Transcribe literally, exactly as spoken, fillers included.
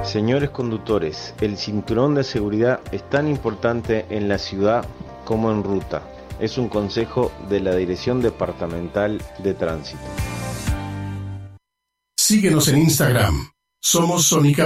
Señores conductores, el cinturón de seguridad es tan importante en la ciudad como en ruta. Es un consejo de la Dirección Departamental de Tránsito. Síguenos en Instagram. Somos Sónica